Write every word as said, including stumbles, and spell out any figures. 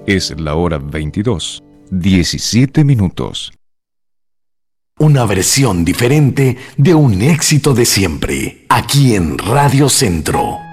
Es la hora veintidós, diecisiete minutos. Una versión diferente de un éxito de siempre, aquí en Radio Centro.